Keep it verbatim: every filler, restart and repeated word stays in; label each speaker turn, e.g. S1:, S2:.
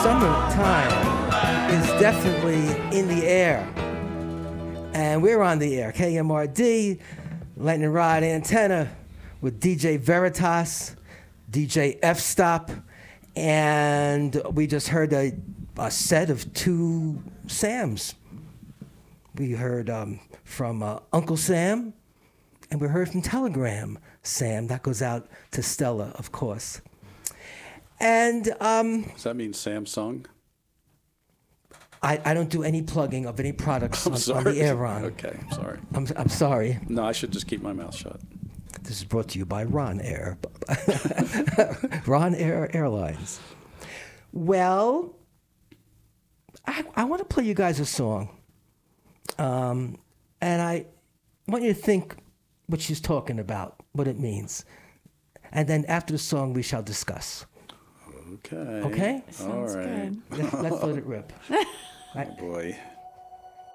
S1: Summertime is definitely in the air. And we're on the air. K M R D, Lightning Rod Antenna with D J Veritas, D J F-Stop, and we just heard a, a set of two Sams. We heard um, from uh, Uncle Sam, and we heard from Telegram Sam. That goes out to Stella, of course. And um,
S2: does that mean Samsung?
S1: I, I don't do any plugging of any products on, on the air, Ron.
S2: Okay, I'm sorry.
S1: I'm, I'm sorry.
S2: No, I should just keep my mouth shut.
S1: This is brought to you by Ron Air. Ron Air Airlines. Well, I, I want to play you guys a song. Um, and I want you to think what she's talking about, what it means. And then after the song, we shall discuss.
S2: Okay.
S1: Okay?
S3: Sounds
S2: All right.
S3: good.
S1: Let's, let's let it rip.
S2: Oh, boy.